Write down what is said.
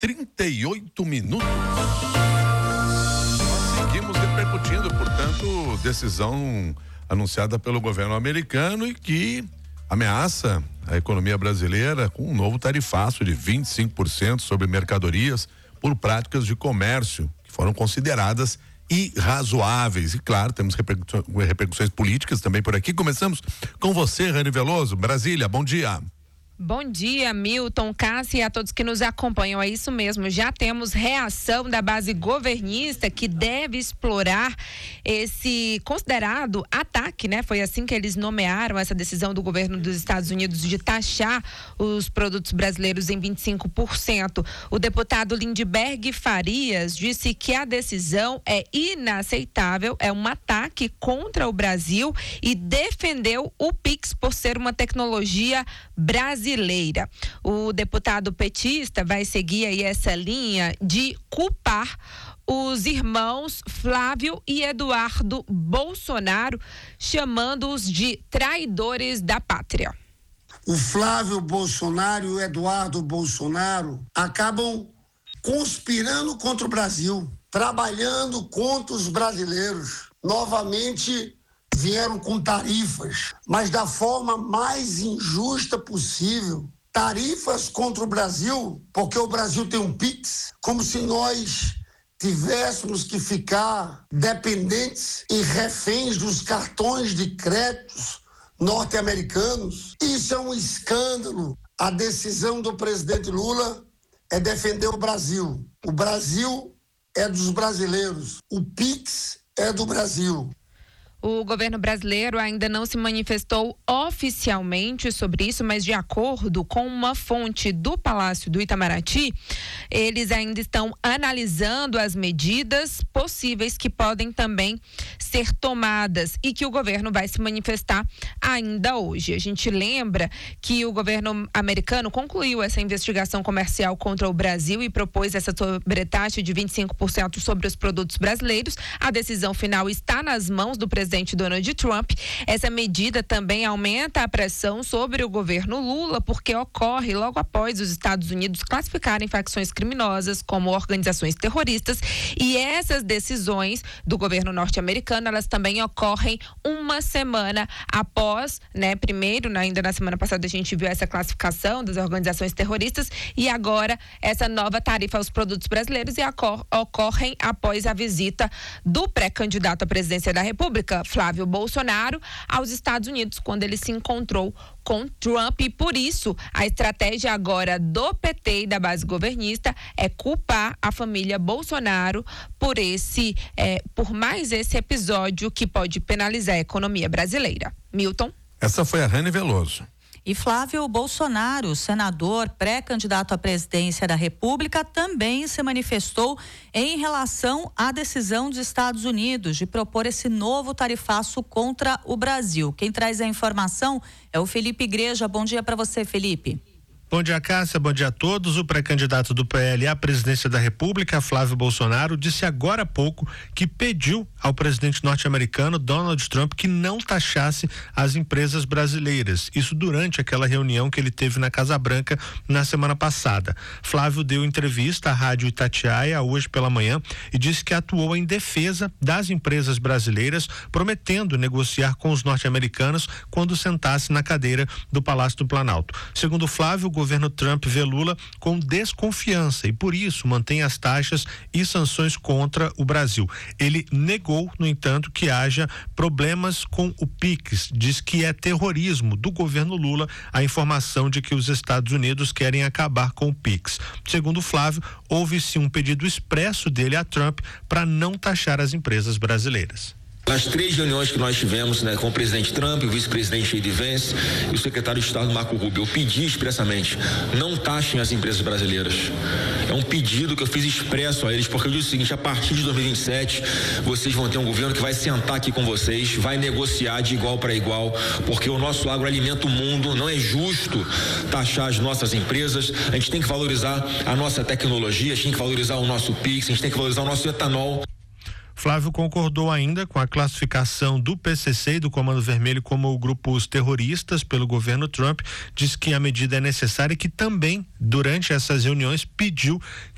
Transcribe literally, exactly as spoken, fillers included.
trinta e oito minutos. Seguimos repercutindo, portanto, decisão anunciada pelo governo americano e que ameaça a economia brasileira com um novo tarifaço de vinte e cinco por cento sobre mercadorias por práticas de comércio que foram consideradas irrazoáveis. E claro, temos repercussões, repercussões políticas também por aqui. Começamos com você, Rani Veloso, Brasília, bom dia. Bom dia, Milton, Cássia e a todos que nos acompanham. É isso mesmo, já temos reação da base governista que deve explorar esse considerado ataque, né? Foi assim que eles nomearam essa decisão do governo dos Estados Unidos de taxar os produtos brasileiros em vinte e cinco por cento. O deputado Lindbergh Farias disse que a decisão é inaceitável, é um ataque contra o Brasil e defendeu o Pix por ser uma tecnologia brasileira. Brasileira. O deputado petista vai seguir aí essa linha de culpar os irmãos Flávio e Eduardo Bolsonaro, chamando-os de traidores da pátria. O Flávio Bolsonaro e o Eduardo Bolsonaro acabam conspirando contra o Brasil, trabalhando contra os brasileiros. Novamente vieram com tarifas, mas da forma mais injusta possível. Tarifas contra o Brasil, porque o Brasil tem um Pix, como se nós tivéssemos que ficar dependentes e reféns dos cartões de créditos norte-americanos. Isso é um escândalo. A decisão do presidente Lula é defender o Brasil. O Brasil é dos brasileiros. O Pix é do Brasil. O governo brasileiro ainda não se manifestou oficialmente sobre isso, mas de acordo com uma fonte do Palácio do Itamaraty, eles ainda estão analisando as medidas possíveis que podem também ser tomadas e que o governo vai se manifestar ainda hoje. A gente lembra que o governo americano concluiu essa investigação comercial contra o Brasil e propôs essa sobretaxa de vinte e cinco por cento sobre os produtos brasileiros. A decisão final está nas mãos do presidente presidente Donald Trump. Essa medida também aumenta a pressão sobre o governo Lula, porque ocorre logo após os Estados Unidos classificarem facções criminosas como organizações terroristas, e essas decisões do governo norte-americano, elas também ocorrem uma semana após, né, primeiro, ainda na semana passada a gente viu essa classificação das organizações terroristas, e agora essa nova tarifa aos produtos brasileiros e ocorrem após a visita do pré-candidato à presidência da República, Flávio Bolsonaro, aos Estados Unidos, quando ele se encontrou com Trump, e por isso a estratégia agora do P T e da base governista é culpar a família Bolsonaro por esse, é, por mais esse episódio que pode penalizar a economia brasileira. Milton? Essa foi a Rani Veloso. E Flávio Bolsonaro, senador, pré-candidato à presidência da República, também se manifestou em relação à decisão dos Estados Unidos de propor esse novo tarifaço contra o Brasil. Quem traz a informação é o Felipe Igreja. Bom dia para você, Felipe. Bom dia, Cássia, bom dia a todos. O pré-candidato do P L à presidência da República, Flávio Bolsonaro, disse agora há pouco que pediu ao presidente norte-americano Donald Trump que não taxasse as empresas brasileiras. Isso durante aquela reunião que ele teve na Casa Branca na semana passada. Flávio deu entrevista à Rádio Itatiaia hoje pela manhã e disse que atuou em defesa das empresas brasileiras, prometendo negociar com os norte-americanos quando sentasse na cadeira do Palácio do Planalto. Segundo Flávio, o governo Trump vê Lula com desconfiança e por isso mantém as taxas e sanções contra o Brasil. Ele negou, no entanto, que haja problemas com o Pix. Diz que é terrorismo do governo Lula a informação de que os Estados Unidos querem acabar com o Pix. Segundo Flávio, houve sim um pedido expresso dele a Trump para não taxar as empresas brasileiras. Nas três reuniões que nós tivemos, né, com o presidente Trump, o vice-presidente J D Vance e o secretário de Estado Marco Rubio, eu pedi expressamente, não taxem as empresas brasileiras. É um pedido que eu fiz expresso a eles, porque eu disse o seguinte: a partir de dois mil e vinte e sete, vocês vão ter um governo que vai sentar aqui com vocês, vai negociar de igual para igual, porque o nosso agro alimenta o mundo, não é justo taxar as nossas empresas, a gente tem que valorizar a nossa tecnologia, a gente tem que valorizar o nosso Pix, a gente tem que valorizar o nosso etanol. Flávio concordou ainda com a classificação do P C C e do Comando Vermelho como grupos terroristas pelo governo Trump, disse que a medida é necessária e que também, durante essas reuniões, pediu